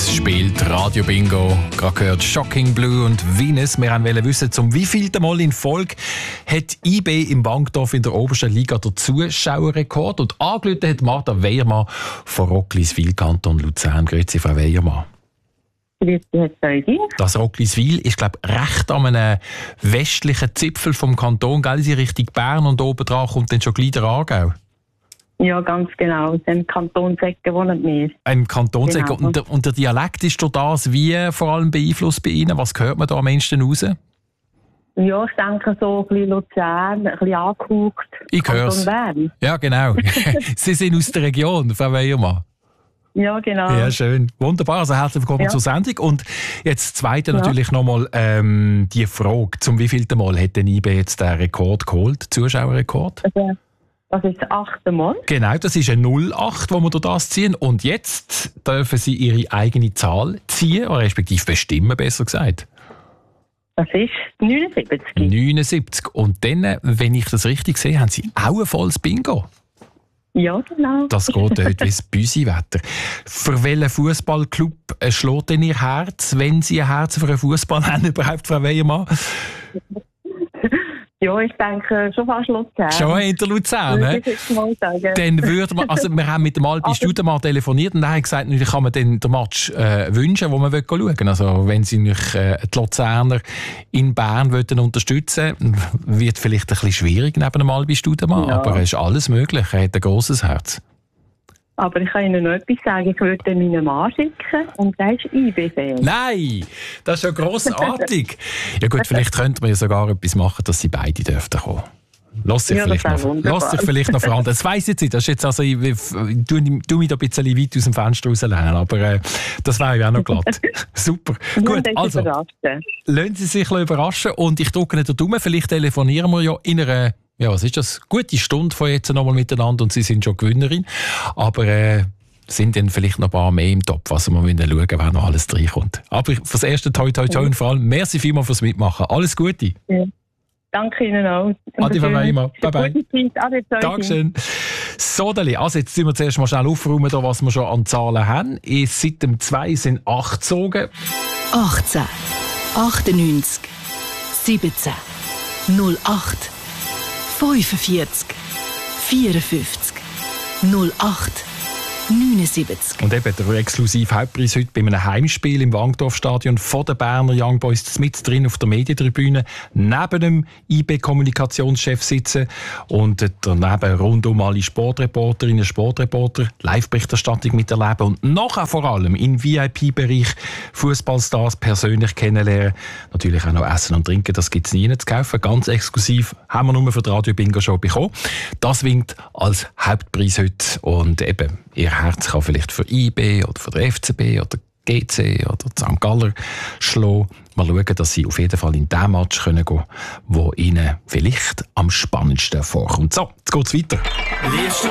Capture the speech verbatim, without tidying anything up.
Jetzt spielt Radio Bingo. Gerade gehört Shocking Blue und Venus. Wir wollten wissen, zum wievielten Mal in Folge hat I B im Bankdorf in der obersten Liga den Zuschauerrekord. Und angerufen hat Martha Weyermann von Rockliswil, Kanton Luzern. Grüezi, Frau Weyermann. Das Rockliswil ist, glaube ich, recht an einem westlichen Zipfel vom Kanton. Gell? Sie Richtung Bern und oben dran kommt dann schon gleich der Aargau. Ja, ganz genau. Im Kantonsecken wohnen wir. Ein Kantonsecken. Genau. Und, der, und der Dialekt ist durch das wie vor allem beeinflusst bei Ihnen? Was hört man da am meisten raus? Ja, ich denke so ein bisschen Luzern, ein bisschen angehaucht. Ich höre es. Ja, genau. Sie sind aus der Region, Frau Weyermann. Ja, genau. Ja, schön. Wunderbar. Also herzlich willkommen ja. zur Sendung. Und jetzt das Zweite ja. natürlich nochmal ähm, die Frage, zum wievielten Mal hat denn I B jetzt den Rekord geholt, Zuschauerrekord? Also, das ist das achte Mal. Genau, das ist ein null acht, wo wir durch das ziehen. Und jetzt dürfen Sie Ihre eigene Zahl ziehen, respektive bestimmen, besser gesagt. Das ist neunundsiebzig. neunundsiebzig. Und dann, wenn ich das richtig sehe, haben Sie auch ein volles Bingo. Ja, genau. Das geht heute wie das Büsi-Wetter. Für welchen Fußballclub schlägt denn Ihr Herz, wenn Sie ein Herz für einen Fußball haben, überhaupt, Frau Weyermann? Ja, ich denke schon fast Luzern. Schon hinter Luzern, ne? Dann würde man, also wir haben mit dem Albi Studemann telefoniert und er hat gesagt, natürlich kann man dann den Match äh, wünschen, wo man schauen will. Also wenn Sie nicht, äh, die Luzerner in Bern wollen unterstützen wollen, wird vielleicht ein bisschen schwierig neben dem Albi Studemann, ja. Aber es ist alles möglich. Er hat ein grosses Herz. Aber ich kann Ihnen noch etwas sagen. Ich würde meinen Mann schicken und der ist I B-Fan. Nein, das ist ja grossartig. Ja gut, vielleicht könnte man ja sogar etwas machen, dass sie beide dürften kommen. Lass sich, ja, vielleicht noch, lass sich vielleicht noch verhandeln. Das weiss ich jetzt nicht. Das ist jetzt also, ich, ich, ich tue mich da ein bisschen weit aus dem Fenster rauslehnen, aber äh, das wäre ja auch noch glatt. Super. Gut, also, lassen Sie sich überraschen und ich drücke nicht den Daumen. Vielleicht telefonieren wir ja in einer, ja, was ist das? Gute Stunde von jetzt nochmal miteinander und Sie sind schon Gewinnerin. Aber äh, sind dann vielleicht noch ein paar mehr im Topf, was wir müssen schauen, wer noch alles reinkommt. Aber fürs erste Toi Toi Toi und vor allem merci vielmals fürs Mitmachen. Alles Gute. Ja. Danke Ihnen auch. Adi, Frau Weyermann. Bye bye. Dankeschön. So, Dali, also jetzt müssen wir zuerst mal schnell aufräumen, was wir schon an Zahlen haben. Seit dem zwei sind acht gezogen. achtzehn, achtundneunzig, siebzehn, null acht, fünfundvierzig, vierundfünfzig, null acht, neunundsiebzig. Und eben der exklusive Hauptpreis heute bei einem Heimspiel im Wankdorfstadion von den Berner Young Boys mit drin auf der Medientribüne neben dem I B-Kommunikationschef sitzen und daneben rundum alle Sportreporterinnen und Sportreporter Live-Berichterstattung miterleben und nachher vor allem im V I P-Bereich Fußballstars persönlich kennenlernen. Natürlich auch noch Essen und Trinken, das gibt es nie zu kaufen. Ganz exklusiv haben wir nur für die Radio Bingo Show bekommen. Das winkt als Hauptpreis heute und eben Ihr Herz kann vielleicht für I B oder für den F C B oder G C oder Sankt Galler schlagen. Mal schauen, dass Sie auf jeden Fall in den Match gehen können, der Ihnen vielleicht am spannendsten vorkommt. So, jetzt geht's weiter.